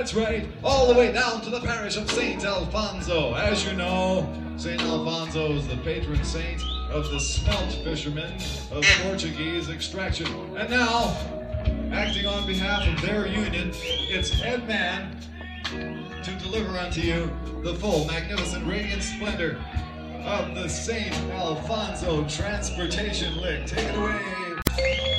That's right, all the way down to the parish of St. Alfonso. As you know, St. Alfonso is the patron saint of the smelt fishermen of Portuguese extraction. And now, acting on behalf of their union, it's Ed Mann to deliver unto you the full, magnificent, radiant splendor of the St. Alfonso Transportation Lick. Take it away.